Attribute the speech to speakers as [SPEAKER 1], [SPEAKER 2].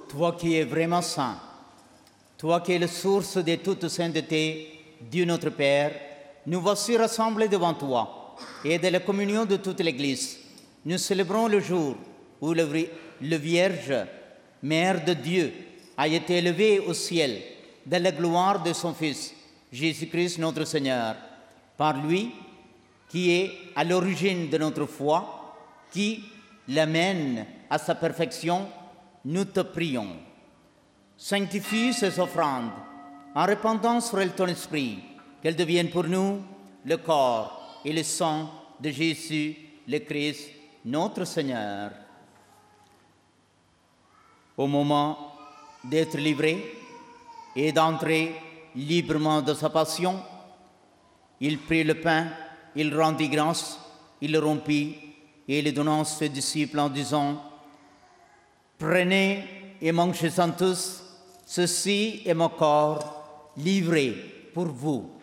[SPEAKER 1] Toi qui es vraiment saint, toi qui es la source de toute sainteté, Dieu notre Père, nous voici rassemblés devant toi et de la communion de toute l'Église. Nous célébrons le jour où le Vierge, Mère de Dieu, a été élevée au ciel dans la gloire de son Fils, Jésus-Christ notre Seigneur. Par lui, qui est à l'origine de notre foi, qui l'amène à sa perfection, nous te prions. Sanctifie ces offrandes en répandant sur elles ton esprit, qu'elles deviennent pour nous le corps et le sang de Jésus, le Christ, notre Seigneur. Au moment d'être livré et d'entrer librement dans sa passion, il prit le pain, il rendit grâce, il le rompit et le donna à ses disciples en disant: Prenez et mangez-en tous, ceci est mon corps livré pour vous.